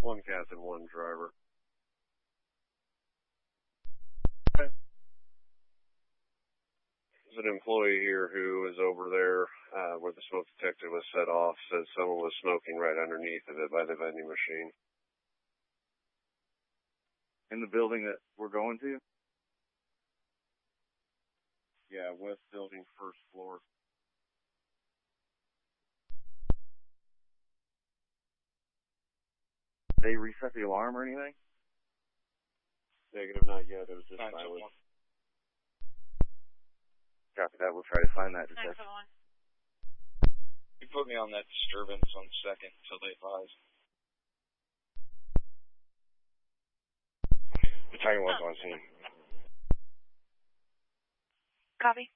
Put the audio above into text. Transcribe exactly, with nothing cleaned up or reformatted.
One captain, one driver. There's an employee here who is over there uh, where the smoke detector was set off, says someone was smoking right underneath of it by the vending machine. In the building that we're going to? Yeah, west building, first floor. They reset the alarm or anything? Negative, not yet. It was just silent. Copy that. We'll try to find that detective. You put me on that disturbance on second until they advise. Battalion one's on scene. Copy.